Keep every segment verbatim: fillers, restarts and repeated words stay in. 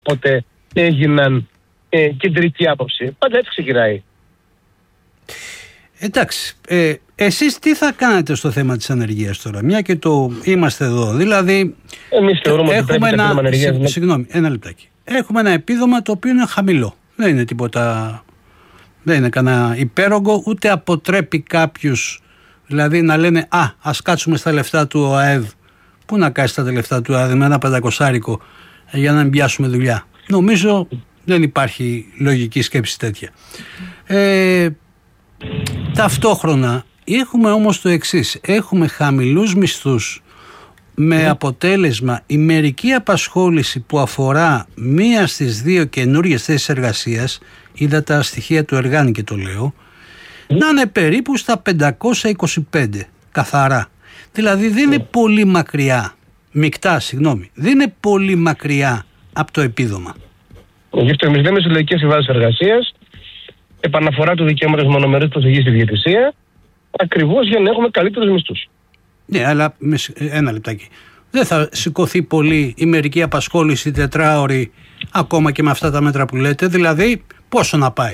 Οπότε έγιναν ε, κεντρική άποψη. Πάντα έτσι ξεκινάει. Εντάξει, ε, εσείς τι θα κάνετε στο θέμα της ανεργίας τώρα, μια και το είμαστε εδώ, δηλαδή εμείς θεωρούμε ότι πρέπει ένα, το ανεργίας, συγ, συγγνώμη, ένα λεπτάκι. Έχουμε ένα επίδομα το οποίο είναι χαμηλό, δεν είναι τίποτα, δεν είναι κανένα υπέρογκο, ούτε αποτρέπει κάποιους, δηλαδή να λένε α, ας κάτσουμε στα λεφτά του ΟΑΕΔ. Πού να κάτσει τα λεφτά του ΟΑΕΔ με ένα πεντακοσάρικο για να μην πιάσουμε δουλειά. Νομίζω δεν υπάρχει λογική σκέψη τέτοια. Ε, Ταυτόχρονα έχουμε όμως το εξής, έχουμε χαμηλούς μισθούς με αποτέλεσμα η μερική απασχόληση που αφορά μία στις δύο καινούριες θέσεις εργασίας, είδα τα στοιχεία του Εργάνη και το λέω, να είναι περίπου στα πεντακόσια είκοσι πέντε καθαρά. Δηλαδή δεν είναι πολύ μακριά, μεικτά συγγνώμη, δεν είναι πολύ μακριά από το επίδομα. Γι' αυτό εμείς λέμε συλλογικές συμβάσεις εργασίας, επαναφορά του δικαιώματος μονομερούς προσφυγής στη διαιτησία, ακριβώς για να έχουμε καλύτερους μισθούς. Ναι, αλλά ένα λεπτάκι. Δεν θα σηκωθεί πολύ η μερική απασχόληση τετράωρη ακόμα και με αυτά τα μέτρα που λέτε, δηλαδή πόσο να πάει?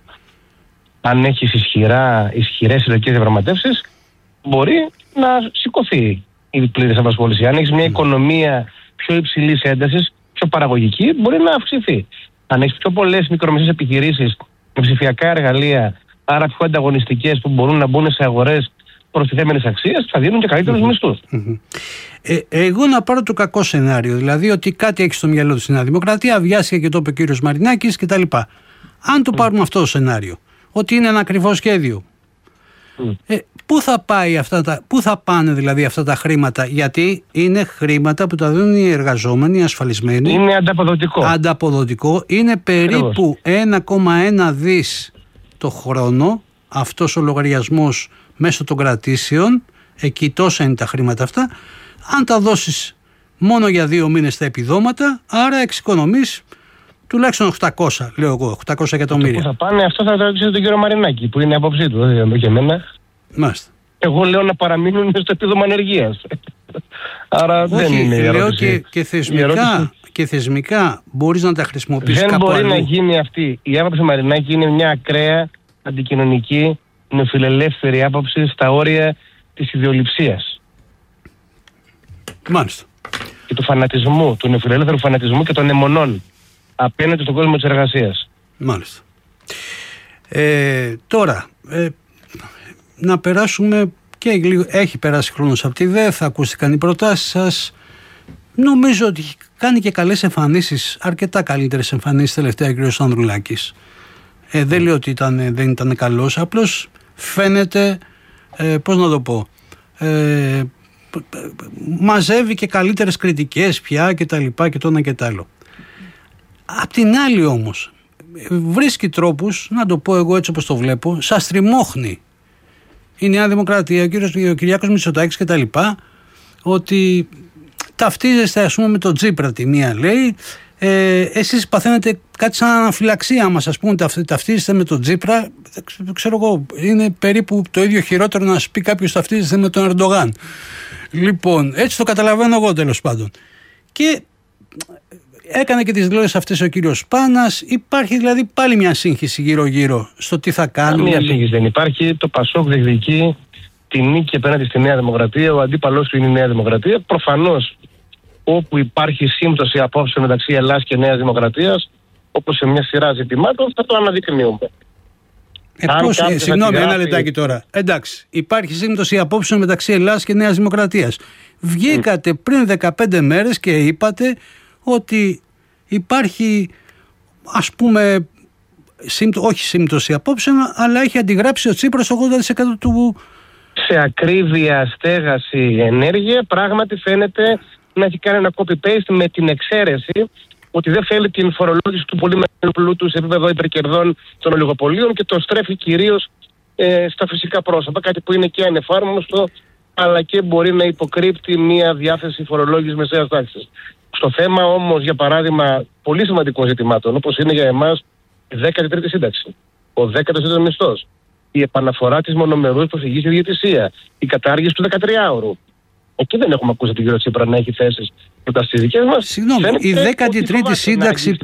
Αν έχεις ισχυρά, ισχυρές συλλογικές διαπραγματεύσεις, μπορεί να σηκωθεί η πλήρης απασχόληση. Αν έχεις μια οικονομία πιο υψηλής έντασης, πιο παραγωγική, μπορεί να αυξηθεί. Αν έχεις πιο πολλές μικρομεσαίες επιχειρήσεις με ψηφιακά εργαλεία, άρα πιο ανταγωνιστικές που μπορούν να μπουν σε αγορές προστιθέμενης αξίας, θα δίνουν και καλύτερους mm-hmm. μισθούς. Mm-hmm. Ε, εγώ να πάρω το κακό σενάριο, δηλαδή ότι κάτι έχει στο μυαλό του στη Νέα Δημοκρατία, βιάστηκε και το είπε ο κύριος Μαρινάκης κτλ. Αν το πάρουμε mm. αυτό το σενάριο, ότι είναι ένα ακριβό σχέδιο, mm. ε, πού θα πάει αυτά τα, πού θα πάνε δηλαδή αυτά τα χρήματα, γιατί είναι χρήματα που τα δίνουν οι εργαζόμενοι, οι ασφαλισμένοι. Είναι ανταποδοτικό. Ανταποδοτικό, είναι περίπου ένα κόμμα ένα δις το χρόνο, αυτός ο λογαριασμός μέσω των κρατήσεων, εκεί τόσα είναι τα χρήματα αυτά. Αν τα δώσεις μόνο για δύο μήνες τα επιδόματα, άρα εξοικονομείς τουλάχιστον οκτακόσια, λέω εγώ, οκτακόσια εκατομμύρια. Πού θα πάνε, αυτό θα το ρωτήσετε τον κύριο Μαρινάκη, που είναι η άποψή του, δεν είναι και εμένα. Μάλιστα. Εγώ λέω να παραμείνουν στο επίδομα ανεργίας. Άρα όχι, δεν είναι η λέω και, και, θεσμικά, και θεσμικά μπορείς να τα χρησιμοποιήσεις δεν κάπου μπορεί αλλού. Να γίνει αυτή. Η άποψη του Μαρινάκη είναι μια ακραία, αντικοινωνική, νεοφιλελεύθερη άποψη στα όρια της ιδεολειψίας. Μάλιστα. Και του φανατισμού, του νεοφιλελεύθερου φανατισμού και των αιμονών απέναντι στον κόσμο της εργασίας. Μάλιστα. Ε, τώρα, ε, να περάσουμε και λίγο, έχει περάσει χρόνος από τη ΔΕΘ, ακούστηκαν οι προτάσεις σας. Νομίζω ότι κάνει και καλές εμφανίσεις, αρκετά καλύτερες εμφανίσεις τελευταία ο κ. Ανδρουλάκης. Ε, δεν λέω ότι ήταν, δεν ήταν καλός, απλώς φαίνεται, ε, πώς να το πω, ε, μαζεύει και καλύτερες κριτικές πια και τα λοιπά και το ένα και το άλλο. Απ' την άλλη όμως βρίσκει τρόπους, να το πω εγώ έτσι όπως το βλέπω, σας τριμώχνει η Νέα Δημοκρατία, ο, κύριος, ο Κυριάκος Μητσοτάκης και τα λοιπά, ότι ταυτίζεστε ας πούμε με τον Τσίπρα τη μία λέει, ε, εσείς παθαίνετε κάτι σαν αναφυλαξία μας, ας πούμε ταυτίζεστε με τον Τσίπρα, ξέρω εγώ, είναι περίπου το ίδιο χειρότερο να σου πει κάποιος ταυτίζεστε με τον Ερντογάν. Λοιπόν, έτσι το καταλαβαίνω εγώ τέλος πάντων. Και έκανε και τις δηλώσεις αυτές ο κύριος Πάνας. Υπάρχει δηλαδή πάλι μια σύγχυση γύρω-γύρω στο τι θα κάνει. Μια σύγχυση δεν υπάρχει. Το Πασόκ διεκδικεί τη νίκη απέναντι στη Νέα Δημοκρατία. Ο αντίπαλός του είναι η Νέα Δημοκρατία. Προφανώς όπου υπάρχει σύμπτωση απόψεων μεταξύ Ελλάδας και Νέας Δημοκρατίας, όπως σε μια σειρά ζητημάτων, θα το αναδεικνύουμε. Ε, πώς, ε, συγγνώμη, ένα λεπτάκι τώρα. Εντάξει, υπάρχει σύμπτωση απόψεων μεταξύ Ελλάδας και Νέας Δημοκρατίας. Βγήκατε mm. πριν δεκαπέντε μέρες και είπατε ότι υπάρχει, ας πούμε, σύμπτω, όχι σύμπτωση απόψεων, αλλά έχει αντιγράψει ο Τσίπρας ογδόντα τοις εκατό του... Σε ακρίβεια, στέγαση, ενέργεια, πράγματι φαίνεται να έχει κάνει ένα copy-paste, με την εξαίρεση ότι δεν θέλει την φορολόγηση του πολύ μεγάλου πλούτου σε επίπεδο υπερκερδών των ολιγοπολίων και το στρέφει κυρίως ε, στα φυσικά πρόσωπα, κάτι που είναι και ανεφάρμοστο, αλλά και μπορεί να υποκρύπτει μια διάθεση φορολόγησης μεσαίας τάξης. Στο θέμα όμως, για παράδειγμα, πολύ σημαντικών ζητημάτων, όπως είναι για εμάς η δέκατη τρίτη σύνταξη, ο δέκατος τρίτος μισθός, η επαναφορά της μονομερούς προσφυγής στη διαιτησία, η κατάργηση του δεκατριάωρου, Εκεί δεν έχουμε ακούσει τον κύριο Τσίπρα να έχει θέσεις προτάσεις τις δικές μας. Συγγνώμη, η δέκατη τρίτη σύνταξη